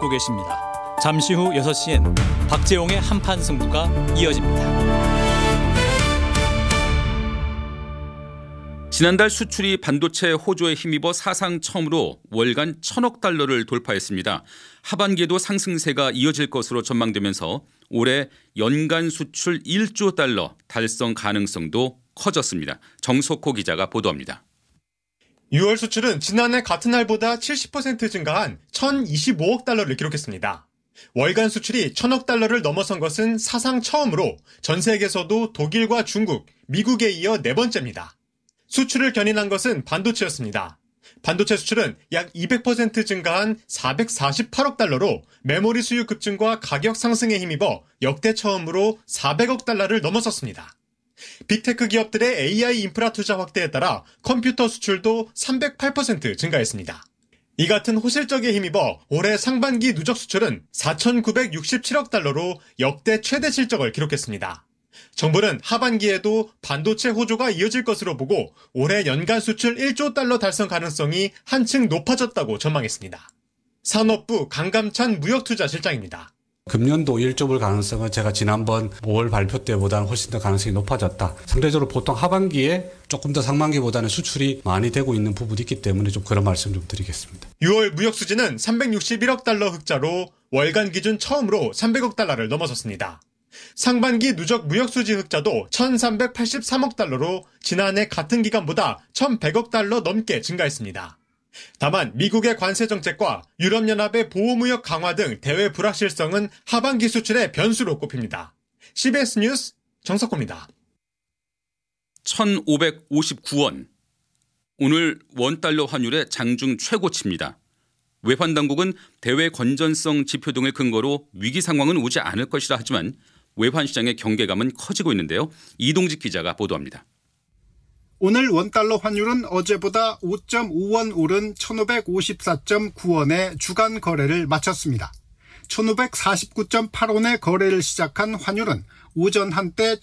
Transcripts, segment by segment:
듣고 계십니다. 잠시 후 6시엔 박재홍의 한판 승부가 이어집니다. 지난달 수출이 반도체 호조에 힘입어 사상 처음으로 월간 1,000억 달러를 돌파했습니다. 하반기에도 상승세가 이어질 것으로 전망되면서 올해 연간 수출 1조 달러 달성 가능성도 커졌습니다. 정석호 기자가 보도합니다. 6월 수출은 지난해 같은 날보다 70% 증가한 1,025억 달러를 기록했습니다. 월간 수출이 1,000억 달러를 넘어선 것은 사상 처음으로 전 세계에서도 독일과 중국, 미국에 이어 네 번째입니다. 수출을 견인한 것은 반도체였습니다. 반도체 수출은 약 200% 증가한 448억 달러로 메모리 수요 급증과 가격 상승에 힘입어 역대 처음으로 400억 달러를 넘어섰습니다. 빅테크 기업들의 AI 인프라 투자 확대에 따라 컴퓨터 수출도 308% 증가했습니다. 이 같은 호실적에 힘입어 올해 상반기 누적 수출은 4,967억 달러로 역대 최대 실적을 기록했습니다. 정부는 하반기에도 반도체 호조가 이어질 것으로 보고 올해 연간 수출 1조 달러 달성 가능성이 한층 높아졌다고 전망했습니다. 산업부 강감찬 무역투자실장입니다. 금년도 1조 불 가능성은 제가 지난번 5월 발표 때보다는 훨씬 더 가능성이 높아졌다. 상대적으로 보통 하반기에 조금 더 상반기보다는 수출이 많이 되고 있는 부분이 있기 때문에 좀 그런 말씀 좀 드리겠습니다. 6월 무역 수지는 361억 달러 흑자로 월간 기준 처음으로 300억 달러를 넘어섰습니다. 상반기 누적 무역수지 흑자도 1,383억 달러로 지난해 같은 기간보다 1,100억 달러 넘게 증가했습니다. 다만 미국의 관세 정책과 유럽연합의 보호무역 강화 등 대외 불확실성은 하반기 수출의 변수로 꼽힙니다. CBS 뉴스 정석호입니다. 1,559원. 오늘 원달러 환율의 장중 최고치입니다. 외환당국은 대외 건전성 지표 등을 근거로 위기 상황은 오지 않을 것이라 하지만 외환시장의 경계감은 커지고 있는데요. 이동직 기자가 보도합니다. 오늘 원달러 환율은 어제보다 5.5원 오른 1,554.9원에 주간 거래를 마쳤습니다. 1,549.8원에 거래를 시작한 환율은 오전 한때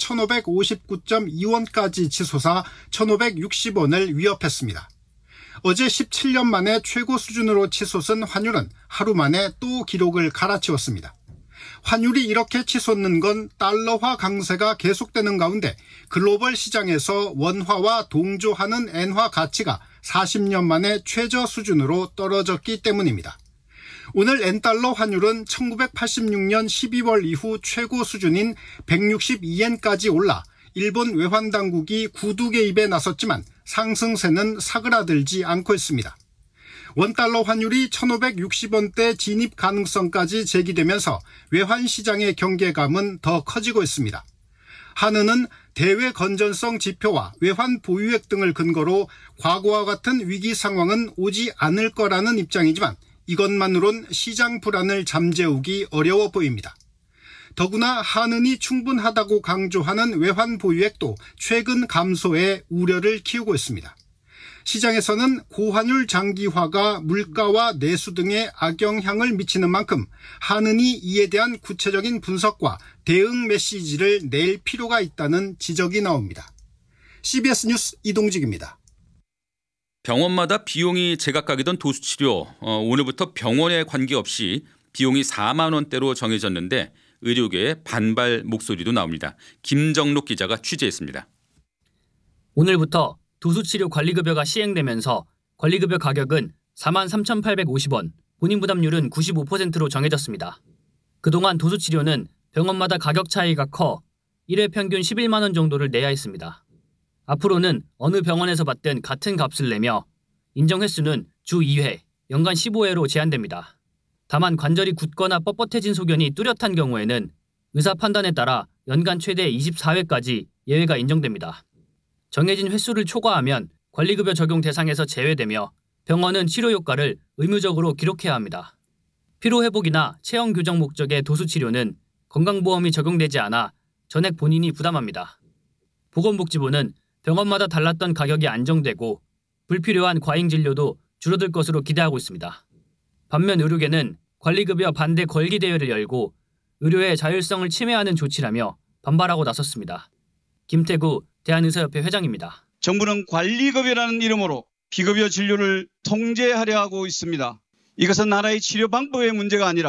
1,559.2원까지 치솟아 1,560원을 위협했습니다. 어제 17년 만에 최고 수준으로 치솟은 환율은 하루 만에 또 기록을 갈아치웠습니다. 환율이 이렇게 치솟는 건 달러화 강세가 계속되는 가운데 글로벌 시장에서 원화와 동조하는 엔화 가치가 40년 만에 최저 수준으로 떨어졌기 때문입니다. 오늘 엔달러 환율은 1986년 12월 이후 최고 수준인 162엔까지 올라 일본 외환당국이 구두 개입에 나섰지만 상승세는 사그라들지 않고 있습니다. 원달러 환율이 1,560원대 진입 가능성까지 제기되면서 외환시장의 경계감은 더 커지고 있습니다. 한은은 대외 건전성 지표와 외환 보유액 등을 근거로 과거와 같은 위기 상황은 오지 않을 거라는 입장이지만 이것만으론 시장 불안을 잠재우기 어려워 보입니다. 더구나 한은이 충분하다고 강조하는 외환 보유액도 최근 감소에 우려를 키우고 있습니다. 시장에서는 고환율 장기화가 물가와 내수 등에 악영향을 미치는 만큼 한은이 이에 대한 구체적인 분석과 대응 메시지를 낼 필요가 있다는 지적이 나옵니다. CBS 뉴스 이동직입니다. 병원마다 비용이 제각각이던 도수치료, 오늘부터 병원에 관계없이 비용이 4만 원대로 정해졌는데 의료계의 반발 목소리도 나옵니다. 김정록 기자가 취재했습니다. 오늘부터 도수치료 관리급여가 시행되면서 관리급여 가격은 43,850원, 본인부담률은 95%로 정해졌습니다. 그동안 도수치료는 병원마다 가격 차이가 커 1회 평균 11만 원 정도를 내야 했습니다. 앞으로는 어느 병원에서 받든 같은 값을 내며 인정 횟수는 주 2회, 연간 15회로 제한됩니다. 다만 관절이 굳거나 뻣뻣해진 소견이 뚜렷한 경우에는 의사 판단에 따라 연간 최대 24회까지 예외가 인정됩니다. 정해진 횟수를 초과하면 관리급여 적용 대상에서 제외되며 병원은 치료 효과를 의무적으로 기록해야 합니다. 피로회복이나 체형 교정 목적의 도수치료는 건강보험이 적용되지 않아 전액 본인이 부담합니다. 보건복지부는 병원마다 달랐던 가격이 안정되고 불필요한 과잉 진료도 줄어들 것으로 기대하고 있습니다. 반면 의료계는 관리급여 반대 걸기대회를 열고 의료의 자율성을 침해하는 조치라며 반발하고 나섰습니다. 김태구 대한의사협회 회장입니다. 정부는 관리급여라는 이름으로 비급여 진료를 통제하려 하고 있습니다. 이것은 나라의 치료 방법의 문제가 아니라